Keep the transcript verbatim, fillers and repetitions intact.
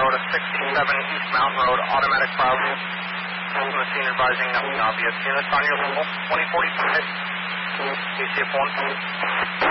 Road, sixty-seven East Mountain Road, automatic problem. From the scene advising nothing obvious. Units on your level, twenty forty-five. D C F one.